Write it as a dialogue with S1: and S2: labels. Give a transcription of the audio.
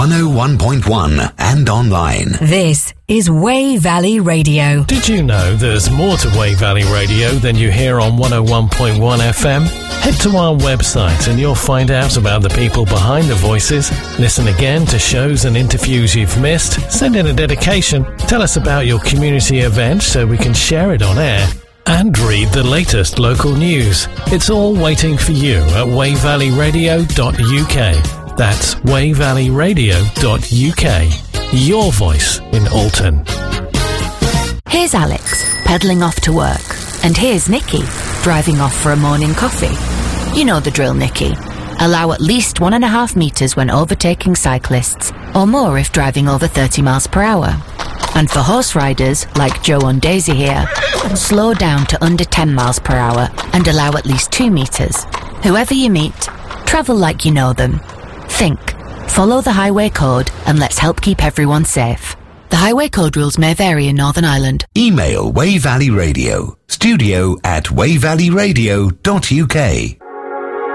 S1: 101.1 and online.
S2: This is Wey Valley Radio.
S3: Did you know there's more to Wey Valley Radio than you hear on 101.1 FM? Head to our website and you'll find out about the people behind the voices. Listen again to shows and interviews you've missed. Send in a dedication. Tell us about your community event so we can share it on air. And read the latest local news. It's all waiting for you at wayvalleyradio.uk. That's wayvalleyradio.uk. Your voice in Alton.
S4: Here's Alex, pedalling off to work. And here's Nikki, driving off for a morning coffee. You know the drill, Nikki. Allow at least 1.5 metres when overtaking cyclists, or more if driving over 30 miles per hour. And for horse riders, like Joe and Daisy here, slow down to under 10 miles per hour and allow at least 2 metres. Whoever you meet, travel like you know them. Think, follow the highway code, and let's help keep everyone safe. The highway code rules may vary in Northern Ireland.
S1: Email Wey Valley Radio, studio@wayvalleyradio.uk.